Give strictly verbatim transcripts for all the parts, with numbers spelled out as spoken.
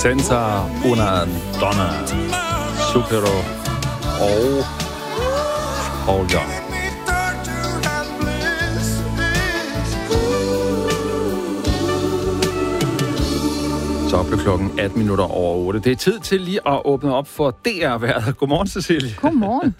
Senza una donna, Zucchero og Paul Young. Så blev klokken atten minutter over otte. Det er tid til lige at åbne op for D R-vejret. Godmorgen, Cecilie. Godmorgen.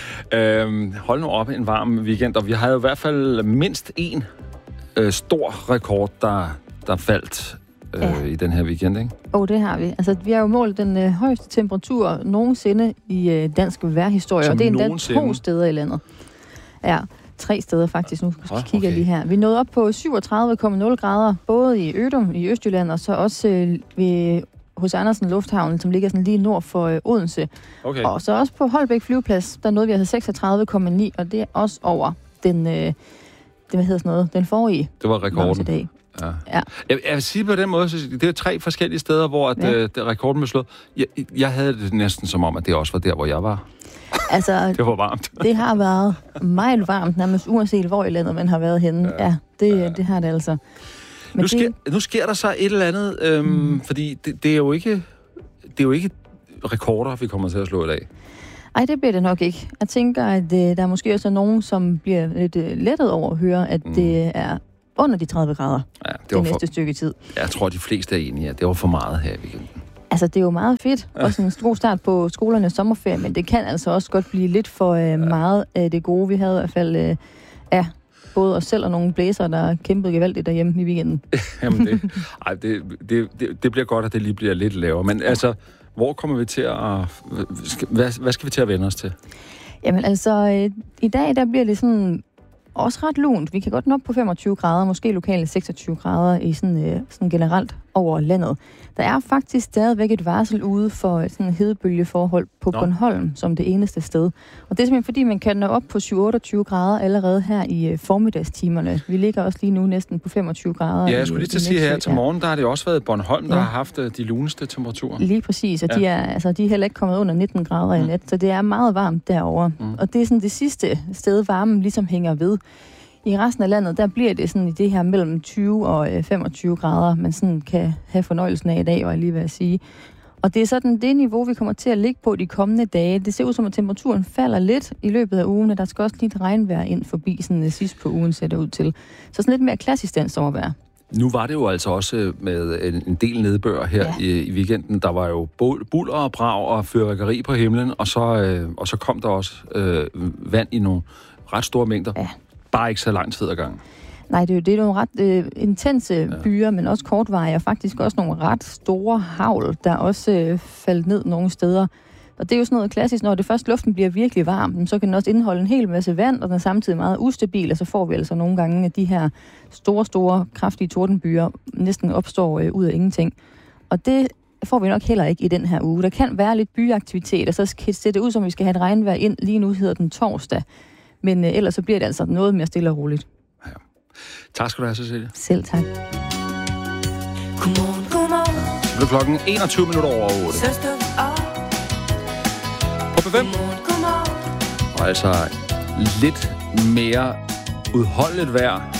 øhm, hold nu op, en varm weekend, og vi havde i hvert fald mindst en øh, stor rekord, der, der faldt øh, ja. i den her weekend, ikke? Åh, oh, det har vi. Altså, vi har jo målt den øh, højeste temperatur nogensinde i øh, dansk vejrhistorie, Som og det er endda nogensinde. to steder i landet. Ja, tre steder faktisk. Nu oh, kigger jeg okay. lige her. Vi nåede op på syvogtredive komma nul grader, både i Ødum i Østjylland, og så også øh, ved hos Andersen Lufthavn, som ligger sådan lige nord for øh, Odense. Okay. Og så også på Holbæk Flyveplads, der nåede vi altså seksogtredive komma ni, og det er også over den, øh, det, hvad hedder sådan noget, den forrige. Det var rekorden. Dag. Ja. Ja. Jeg, jeg vil sige på den måde, så det er tre forskellige steder, hvor at, ja. øh, det, rekorden blev slået. Jeg, jeg havde det næsten som om, at det også var der, hvor jeg var. Altså, det var varmt. Det har været meget varmt, nærmest uanset hvor i landet man har været henne. Ja, ja det, ja. det har det altså. Men nu, sker, det... nu sker der så et eller andet, øhm, mm. fordi det, det, er jo ikke, det er jo ikke rekorder, vi kommer til at slå i dag. Ej, det bliver det nok ikke. Jeg tænker, at øh, der er måske også nogen, som bliver lidt øh, lettet over at høre, at mm. det er under de tredive grader ja, det, det næste for... stykke tid. Jeg tror, de fleste er enige, at det var for meget her i weekenden. Altså, det er jo meget fedt. Også en god start på skolernes sommerferie, men det kan altså også godt blive lidt for øh, ja. meget af det gode. Vi havde i hvert fald øh, ja, både os selv og nogle blæser, der kæmpede gevaldigt derhjemme i weekenden. Jamen, det, ej, det, det, det, det bliver godt, at det lige bliver lidt lavere. Men altså, hvor kommer vi til at... Hvad, hvad skal vi til at vende os til? Jamen altså, øh, i dag der bliver det sådan... også ret lunt. Vi kan godt nå op på femogtyve grader, måske lokale seksogtyve grader i sådan, øh, sådan generelt over landet. Der er faktisk stadigvæk et varsel ude for sådan hedebølgeforhold på Nå. Bornholm som det eneste sted. Og det er simpelthen fordi, man kan nå op på syv otteogtyve grader allerede her i øh, formiddagstimerne. Vi ligger også lige nu næsten på femogtyve grader. Ja, jeg skulle lige til at sige her til morgen, der har det også været Bornholm, der ja. har haft øh, de luneste temperaturer. Lige præcis, og ja. de, er, altså, de er heller ikke kommet under nitten grader mm. i nat, så det er meget varmt derovre. Mm. Og det er sådan det sidste sted, varmen ligesom hænger ved. I resten af landet, der bliver det sådan i det her mellem tyve og femogtyve grader, man sådan kan have fornøjelsen af i dag, var jeg lige ved at sige. Og det er sådan det niveau, vi kommer til at ligge på de kommende dage. Det ser ud som, at temperaturen falder lidt i løbet af ugen, og der skal også lige et regnvejr ind forbi sådan sidst på ugen, ser det ud til. Så sådan lidt mere klassisk dansk sommervejr. Nu var det jo altså også med en, en del nedbør her ja. i, i weekenden. Der var jo bulder og brag og fyrværkeri på himlen, og så, øh, og så kom der også øh, vand i nogle ret store mængder. Ja. Bare ikke så lang tid ad gangen. Nej, det er jo det er nogle ret øh, intense ja. byer, men også kortvarige, og faktisk også nogle ret store hagl, der også øh, faldt ned nogle steder. Og det er jo sådan noget klassisk, når det først luften bliver virkelig varm, så kan den også indeholde en hel masse vand, og den er samtidig meget ustabil, og så får vi altså nogle gange, at de her store, store, kraftige tordenbyer næsten opstår øh, ud af ingenting. Og det får vi nok heller ikke i den her uge. Der kan være lidt byaktivitet, og så ser det ud som, vi skal have et regnvejr ind. Lige nu hedder den torsdag. Men øh, ellers så bliver det altså noget mere stille og roligt. Ja. Tak skal du have, Cecilie. Selv tak. Godmorgen, godmorgen. Så blev klokken enogtyve minutter over otte. På B fem. Og altså lidt mere udholdeligt vejr